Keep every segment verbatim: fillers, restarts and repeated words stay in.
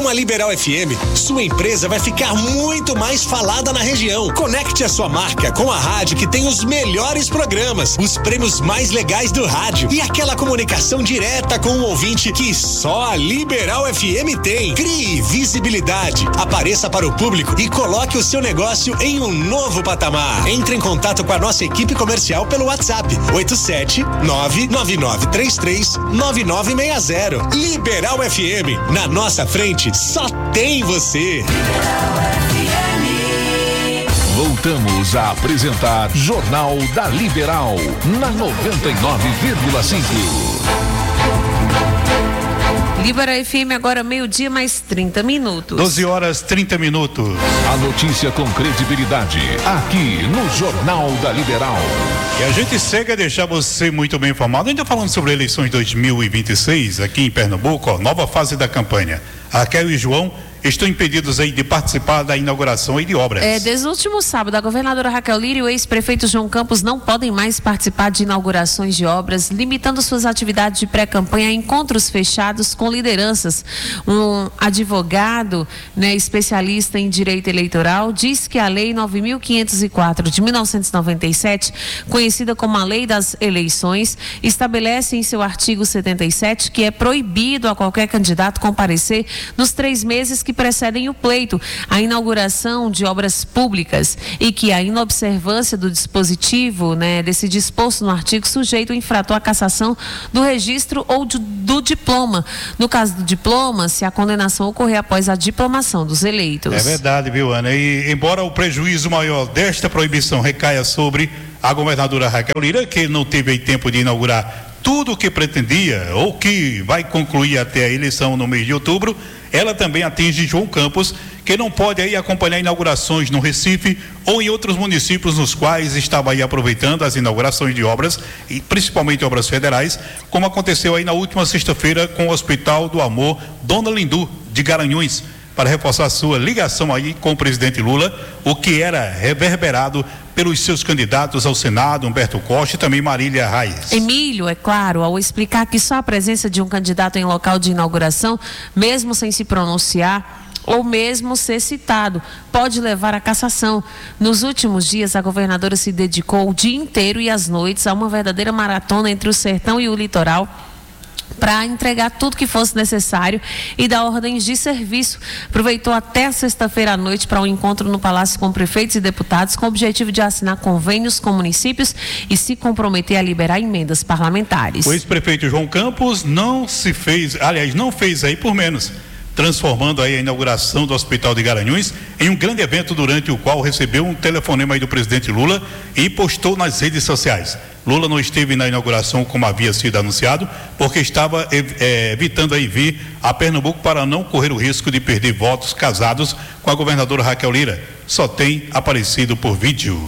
Com a Liberal F M, sua empresa vai ficar muito mais falada na região. Conecte a sua marca com a rádio que tem os melhores programas, os prêmios mais legais do rádio e aquela comunicação direta com o ouvinte que só a Liberal F M tem. Crie visibilidade, apareça para o público e coloque o seu negócio em um novo patamar. Entre em contato com a nossa equipe comercial pelo WhatsApp oito sete nove nove nove três três nove nove seis zero. Liberal F M, na nossa frente só tem você. Voltamos a apresentar Jornal da Liberal na noventa e nove vírgula cinco. Liberal F M agora meio-dia mais trinta minutos. doze horas trinta minutos. A notícia com credibilidade aqui no Jornal da Liberal. E a gente segue a deixar você muito bem informado. Ainda falando sobre eleições dois mil e vinte e seis aqui em Pernambuco, ó, nova fase da campanha. Raquel e João estão impedidos aí de participar da inauguração aí de obras. É, desde o último sábado, a governadora Raquel Lira e o ex-prefeito João Campos não podem mais participar de inaugurações de obras, limitando suas atividades de pré-campanha a encontros fechados com lideranças. Um advogado, né, especialista em direito eleitoral, diz que a Lei nove mil quinhentos e quatro de mil novecentos e noventa e sete, conhecida como a Lei das Eleições, estabelece em seu artigo setenta e sete que é proibido a qualquer candidato comparecer nos três meses que precedem o pleito, a inauguração de obras públicas, e que a inobservância do dispositivo, né, desse disposto no artigo sujeita o infrator à cassação do registro ou do, do diploma. No caso do diploma, se a condenação ocorrer após a diplomação dos eleitos. É verdade, viu, Ana? E embora o prejuízo maior desta proibição recaia sobre a governadora Raquel Lira, que não teve aí tempo de inaugurar tudo o que pretendia ou que vai concluir até a eleição no mês de outubro, ela também atinge João Campos, que não pode aí acompanhar inaugurações no Recife ou em outros municípios nos quais estava aí aproveitando as inaugurações de obras, e principalmente obras federais, como aconteceu aí na última sexta-feira com o Hospital do Amor Dona Lindu de Garanhuns, para reforçar sua ligação aí com o presidente Lula, o que era reverberado pelos seus candidatos ao Senado, Humberto Costa e também Marília Reis. Emílio, é claro, ao explicar que só a presença de um candidato em local de inauguração, mesmo sem se pronunciar ou mesmo ser citado, pode levar à cassação. Nos últimos dias, a governadora se dedicou o dia inteiro e as noites a uma verdadeira maratona entre o sertão e o litoral, para entregar tudo que fosse necessário e dar ordens de serviço. Aproveitou até sexta-feira à noite para um encontro no Palácio com prefeitos e deputados, com o objetivo de assinar convênios com municípios e se comprometer a liberar emendas parlamentares. O ex-prefeito João Campos não se fez, aliás, não fez aí por menos, transformando aí a inauguração do Hospital de Garanhuns em um grande evento, durante o qual recebeu um telefonema aí do presidente Lula e postou nas redes sociais. Lula não esteve na inauguração como havia sido anunciado, porque estava é, evitando aí vir a Pernambuco para não correr o risco de perder votos casados com a governadora Raquel Lira. Só tem aparecido por vídeo.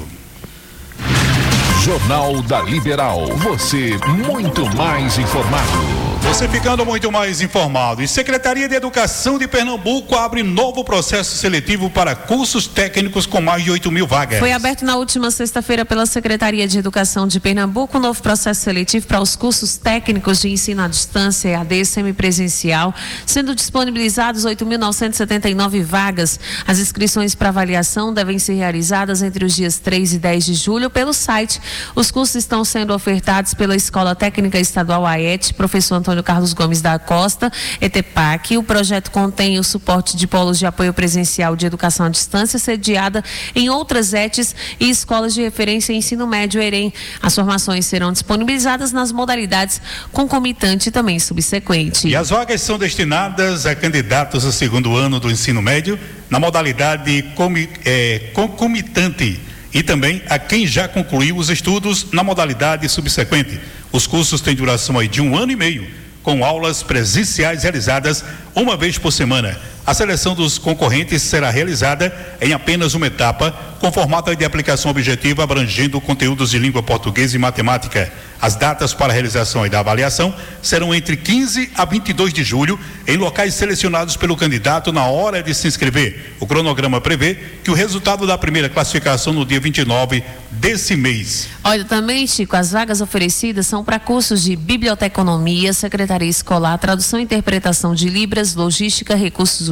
Jornal da Liberal, você muito mais informado. Você ficando muito mais informado. E Secretaria de Educação de Pernambuco abre novo processo seletivo para cursos técnicos com mais de oito mil vagas. Foi aberto na última sexta-feira pela Secretaria de Educação de Pernambuco um novo processo seletivo para os cursos técnicos de ensino à distância, E A D, semipresencial, sendo disponibilizados oito mil novecentos e setenta e nove vagas. As inscrições para avaliação devem ser realizadas entre os dias três e dez de julho pelo site. Os cursos estão sendo ofertados pela Escola Técnica Estadual A E T, professor Antônio Carlos Gomes da Costa, ETEPAC. O projeto contém o suporte de polos de apoio presencial de educação à distância, sediada em outras E Ts e escolas de referência em ensino médio EREM. As formações serão disponibilizadas nas modalidades concomitante e também subsequente. E as vagas são destinadas a candidatos ao segundo ano do ensino médio, na modalidade comi, é, concomitante, e também a quem já concluiu os estudos na modalidade subsequente. Os cursos têm duração aí de um ano e meio, com aulas presenciais realizadas uma vez por semana. A seleção dos concorrentes será realizada em apenas uma etapa, com formato de aplicação objetiva abrangendo conteúdos de língua portuguesa e matemática. As datas para a realização da avaliação serão entre quinze a vinte e dois de julho, em locais selecionados pelo candidato na hora de se inscrever. O cronograma prevê que o resultado da primeira classificação no dia vinte e nove desse mês. Olha, também, Chico, as vagas oferecidas são para cursos de biblioteconomia, secretaria escolar, tradução e interpretação de Libras, logística, recursos humanos,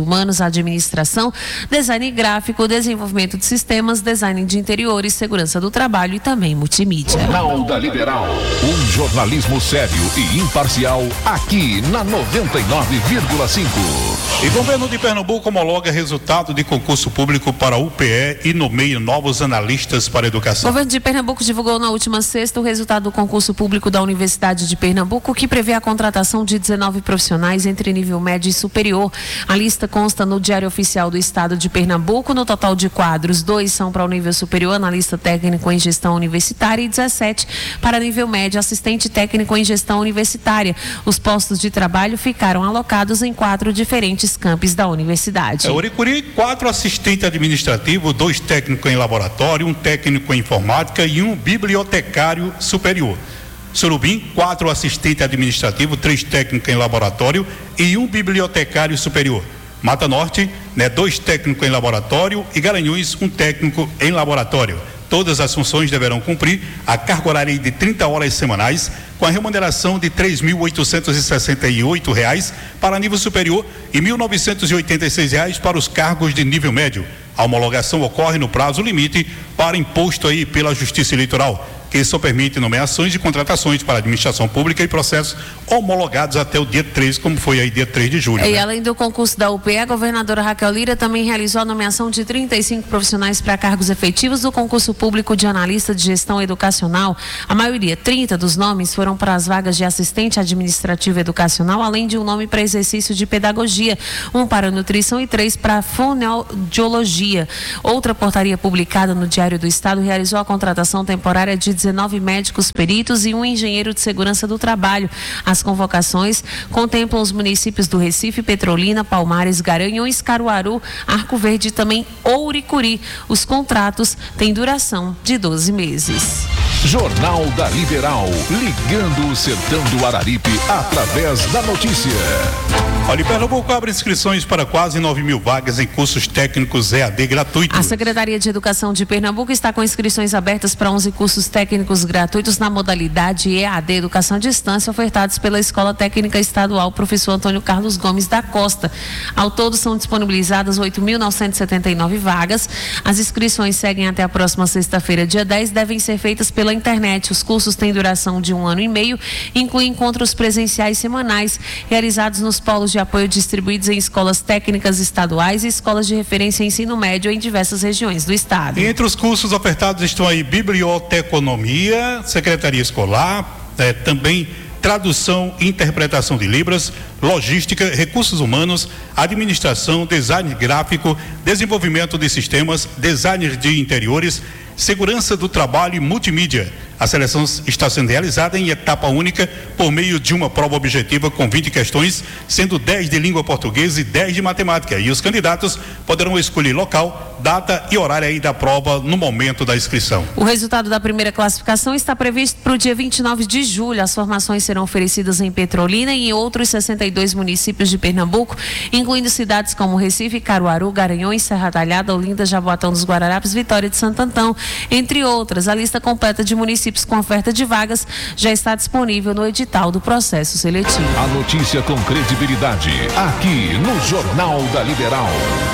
humanos, administração, design gráfico, desenvolvimento de sistemas, design de interiores, segurança do trabalho e também multimídia. Jornal da Liberal, um jornalismo sério e imparcial aqui na noventa e nove vírgula cinco. E o governo de Pernambuco homologa resultado de concurso público para a U P E e nomeia novos analistas para a educação. O governo de Pernambuco divulgou na última sexta o resultado do concurso público da Universidade de Pernambuco, que prevê a contratação de dezenove profissionais entre nível médio e superior. A lista consta no Diário Oficial do Estado de Pernambuco. No total de quadros, dois são para o nível superior, analista técnico em gestão universitária, e dezessete para nível médio, assistente técnico em gestão universitária. Os postos de trabalho ficaram alocados em quatro diferentes campos da universidade. É, Uricuri, quatro assistentes administrativos, dois técnicos em laboratório, um técnico em informática e um bibliotecário superior. Surubim, quatro assistentes administrativos, três técnicos em laboratório e um bibliotecário superior. Mata Norte, né, dois técnicos em laboratório e Garanhuns, um técnico em laboratório. Todas as funções deverão cumprir a carga horária de trinta horas semanais, com a remuneração de três mil oitocentos e sessenta e oito reais para nível superior e mil novecentos e oitenta e seis reais para os cargos de nível médio. A homologação ocorre no prazo limite para imposto aí pela Justiça Eleitoral, que só permite nomeações e contratações para a administração pública e processos homologados até o dia três, como foi aí dia três de julho. E né? além do concurso da U P E, a governadora Raquel Lira também realizou a nomeação de trinta e cinco profissionais para cargos efetivos do concurso público de analista de gestão educacional. A maioria, trinta dos nomes, foram para as vagas de assistente administrativo educacional, além de um nome para exercício de pedagogia, um para nutrição e três para fonoaudiologia. Outra portaria publicada no Diário do Estado realizou a contratação temporária de dezenove médicos peritos e um engenheiro de segurança do trabalho. As convocações contemplam os municípios do Recife, Petrolina, Palmares, Garanhuns, Caruaru, Arco Verde e também Ouricuri. Os contratos têm duração de doze meses. Jornal da Liberal, ligando o sertão do Araripe através da notícia. Olha, Pernambuco abre inscrições para quase nove mil vagas em cursos técnicos E A D gratuitos. A Secretaria de Educação de Pernambuco está com inscrições abertas para onze cursos técnicos gratuitos na modalidade E A D, Educação à Distância, ofertados pela Escola Técnica Estadual Professor Antônio Carlos Gomes da Costa. Ao todo são disponibilizadas oito mil novecentas e setenta e nove vagas. As inscrições seguem até a próxima sexta-feira, dia dez, devem ser feitas pela internet. Os cursos têm duração de um ano e meio, incluem encontros presenciais semanais, realizados nos polos de apoio distribuídos em escolas técnicas estaduais e escolas de referência em ensino médio em diversas regiões do estado. Entre os cursos ofertados estão aí biblioteconomia, secretaria escolar, eh, também tradução e interpretação de Libras, logística, recursos humanos, administração, design gráfico, desenvolvimento de sistemas, design de interiores, segurança do trabalho e multimídia. A seleção está sendo realizada em etapa única por meio de uma prova objetiva com vinte questões, sendo dez de língua portuguesa e dez de matemática. E os candidatos poderão escolher local, data e horário aí da prova no momento da inscrição. O resultado da primeira classificação está previsto para o dia vinte e nove de julho. As formações serão oferecidas em Petrolina e em outros sessenta e dois municípios de Pernambuco, incluindo cidades como Recife, Caruaru, Garanhuns, Serra Talhada, Olinda, Jaboatão dos Guararapes, Vitória de Santo Antão, entre outras. A lista completa de municípios com oferta de vagas já está disponível no edital do processo seletivo. A notícia com credibilidade, aqui no Jornal da Liberal.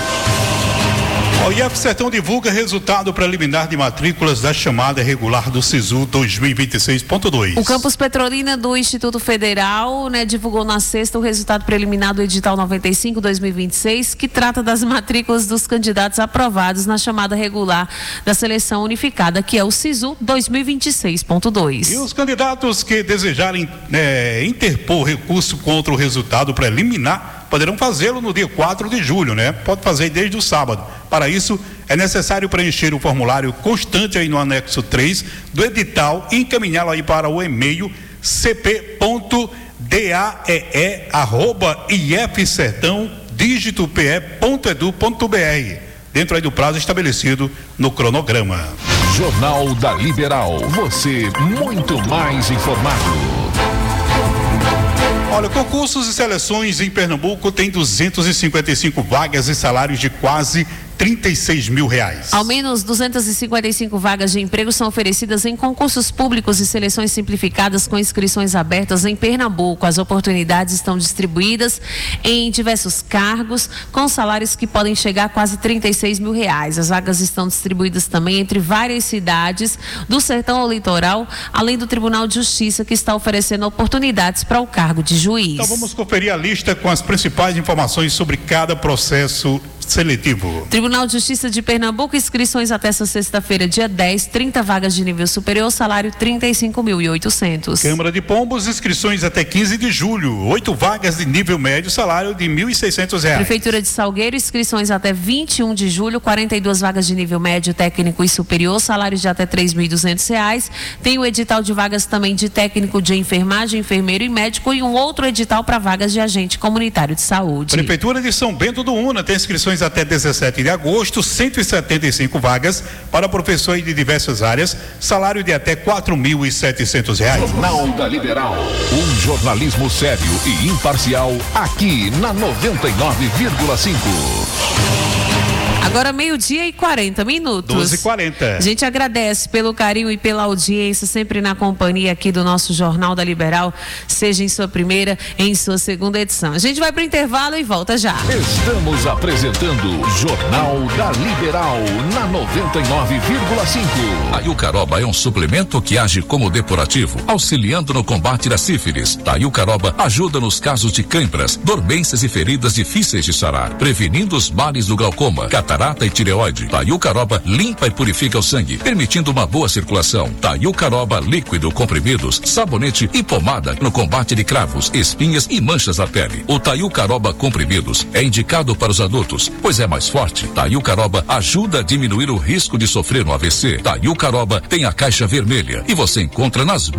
O I F Sertão divulga resultado preliminar de matrículas da chamada regular do SISU dois mil e vinte e seis ponto dois. O campus Petrolina do Instituto Federal, né, divulgou na sexta o resultado preliminar do edital noventa e cinco dois mil e vinte e seis, que trata das matrículas dos candidatos aprovados na chamada regular da seleção unificada, que é o SISU dois mil e vinte e seis ponto dois. E os candidatos que desejarem é, interpor recurso contra o resultado preliminar poderão fazê-lo no dia quatro de julho, né? Pode fazer desde o sábado. Para isso, é necessário preencher o formulário constante aí no anexo três do edital e encaminhá-lo aí para o e-mail c p ponto d a e e arroba i f sertão dígito p e ponto edu ponto b r, dentro aí do prazo estabelecido no cronograma. Jornal da Liberal, você muito mais informado. Olha, concursos e seleções em Pernambuco tem duzentas e cinquenta e cinco vagas e salários de quase trinta e seis mil reais. Ao menos duzentas e cinquenta e cinco vagas de emprego são oferecidas em concursos públicos e seleções simplificadas com inscrições abertas em Pernambuco. As oportunidades estão distribuídas em diversos cargos, com salários que podem chegar a quase trinta e seis mil reais. As vagas estão distribuídas também entre várias cidades do sertão ao litoral, além do Tribunal de Justiça, que está oferecendo oportunidades para o cargo de juiz. Então vamos conferir a lista com as principais informações sobre cada processo seletivo. Tribunal de Justiça de Pernambuco, inscrições até essa sexta-feira, dia dez, trinta vagas de nível superior, salário trinta e cinco mil e oitocentos. Câmara de Pombos, inscrições até quinze de julho, oito vagas de nível médio, salário de mil e seiscentos reais. Prefeitura de Salgueiro, inscrições até vinte e um de julho, quarenta e duas vagas de nível médio, técnico e superior, salários de até três mil e duzentos reais. Tem o edital de vagas também de técnico de enfermagem, enfermeiro e médico, e um outro edital para vagas de agente comunitário de saúde. Prefeitura de São Bento do Una tem inscrições até dezessete de agosto, cento e setenta e cinco vagas para professores de diversas áreas, salário de até quatro mil e setecentos reais. Jornal da Liberal, um jornalismo sério e imparcial aqui na noventa e nove vírgula cinco. Agora meio-dia e quarenta minutos. doze e quarenta. A gente agradece pelo carinho e pela audiência, sempre na companhia aqui do nosso Jornal da Liberal, seja em sua primeira, em sua segunda edição. A gente vai para o intervalo e volta já. Estamos apresentando Jornal da Liberal na noventa e nove vírgula cinco. A Iucaroba é um suplemento que age como depurativo, auxiliando no combate da sífilis. A Iucaroba ajuda nos casos de cãibras, dormências e feridas difíceis de sarar, prevenindo os males do glaucoma, catarata e tireoide. A Iucaroba limpa e purifica o sangue, permitindo uma boa circulação. A Iucaroba líquido, comprimidos, sabonete e pomada no combate de cravos, espinhas e manchas na pele. O Taiucaroba comprimidos é indicado para os adultos, pois é mais forte. Taiucaroba ajuda a diminuir o risco de sofrer um A V C. Taiucaroba tem a caixa vermelha e você encontra nas